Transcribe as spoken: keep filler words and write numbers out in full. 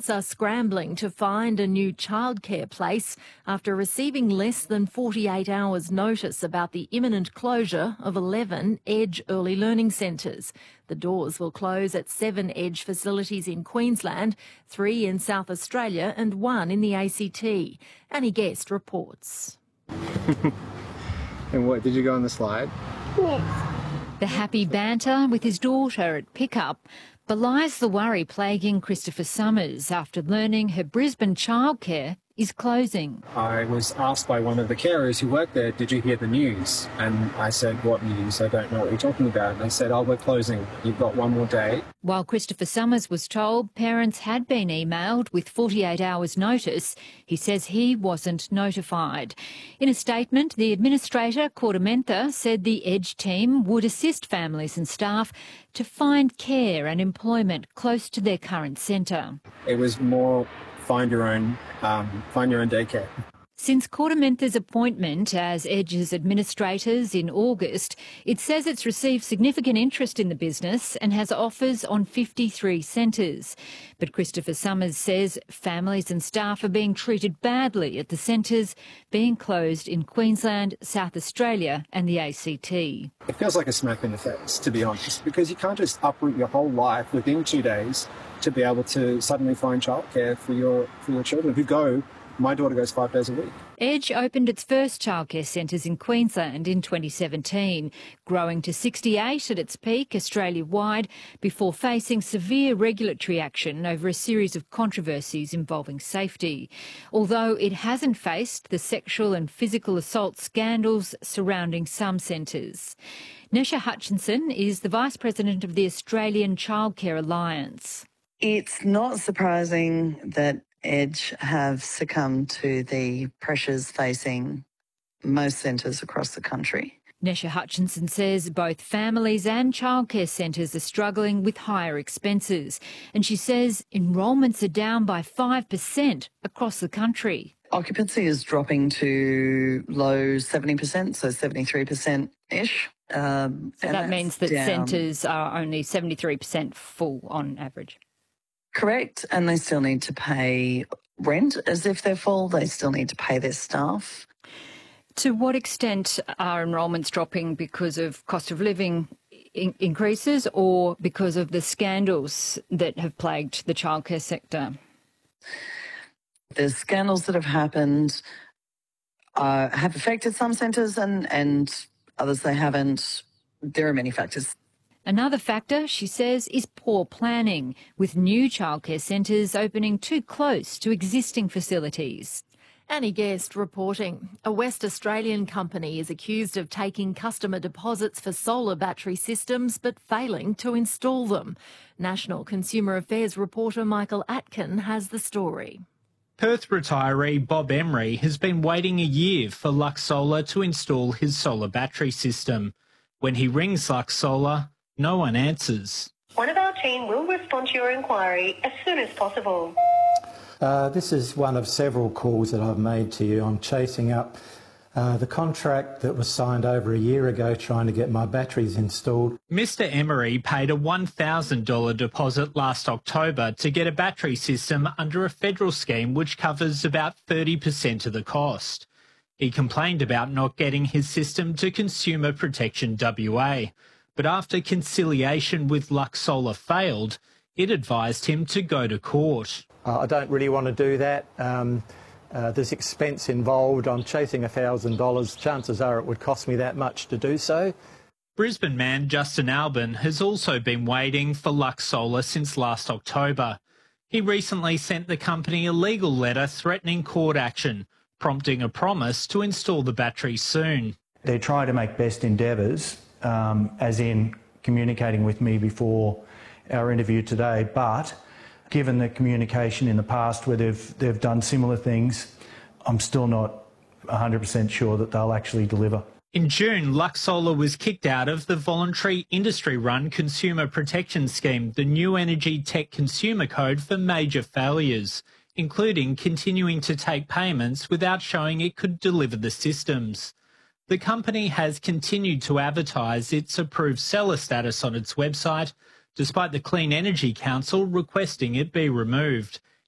parents are scrambling to find a new childcare place after receiving less than forty-eight hours notice about the imminent closure of eleven Edge early learning centres. The doors will close at seven Edge facilities in Queensland, three in South Australia and one in the A C T. Annie Guest reports. And what, did you go on the slide? Yes. The happy banter with his daughter at pickup belies the worry plaguing Christopher Summers after learning her Brisbane childcare is closing. I was asked by one of the carers who worked there, did you hear the news? And I said, what news? I don't know what you're talking about. And they said, oh, we're closing. You've got one more day. While Christopher Summers was told parents had been emailed with forty-eight hours notice, he says he wasn't notified. In a statement, the administrator, Kordamentha, said the Edge team would assist families and staff to find care and employment close to their current centre. It was more find your own, um, find your own daycare. Since Kordamentha's appointment as Edge's administrators in August, it says it's received significant interest in the business and has offers on fifty-three centres. But Christopher Summers says families and staff are being treated badly at the centres being closed in Queensland, South Australia and the A C T. It feels like a smack in the face, to be honest, because you can't just uproot your whole life within two days to be able to suddenly find childcare for your, for your children who go. My daughter goes five days a week. Edge opened its first childcare centres in Queensland in twenty seventeen, growing to sixty-eight at its peak Australia-wide before facing severe regulatory action over a series of controversies involving safety. Although it hasn't faced the sexual and physical assault scandals surrounding some centres. Nesha Hutchinson is the Vice President of the Australian Childcare Alliance. It's not surprising that Edge have succumbed to the pressures facing most centres across the country. Nesha Hutchinson says both families and childcare centres are struggling with higher expenses, and she says enrolments are down by five percent across the country. Occupancy is dropping to low seventy percent, so seventy-three percent-ish. Um, so that means that down. centres are only seventy-three percent full on average. Correct, and they still need to pay rent as if they're full. They still need to pay their staff. To what extent are enrolments dropping because of cost of living in- increases or because of the scandals that have plagued the childcare sector? The scandals that have happened uh, have affected some centres and, and others they haven't. There are many factors. Another factor, she says, is poor planning, with new childcare centres opening too close to existing facilities. Annie Guest reporting. A West Australian company is accused of taking customer deposits for solar battery systems but failing to install them. National Consumer Affairs reporter Michael Atkin has the story. Perth retiree Bob Emery has been waiting a year for Lux Solar to install his solar battery system. When he rings Lux Solar, no one answers. One of our team will respond to your inquiry as soon as possible. Uh, this is one of several calls that I've made to you. I'm chasing up uh, the contract that was signed over a year ago trying to get my batteries installed. Mister Emery paid a one thousand dollars deposit last October to get a battery system under a federal scheme which covers about thirty percent of the cost. He complained about not getting his system to Consumer Protection W A. But after conciliation with Lux Solar failed, it advised him to go to court. Uh, I don't really want to do that. Um, uh, there's expense involved. I'm chasing one thousand dollars. Chances are it would cost me that much to do so. Brisbane man Justin Albin has also been waiting for Lux Solar since last October. He recently sent the company a legal letter threatening court action, prompting a promise to install the battery soon. They're trying to make best endeavours. Um, as in communicating with me before our interview today, but given the communication in the past where they've, they've done similar things, I'm still not one hundred percent sure that they'll actually deliver. In June, Lux Solar was kicked out of the voluntary industry-run Consumer Protection Scheme, the New Energy Tech Consumer Code, for major failures, including continuing to take payments without showing it could deliver the systems. The company has continued to advertise its approved seller status on its website, despite the Clean Energy Council requesting it be removed.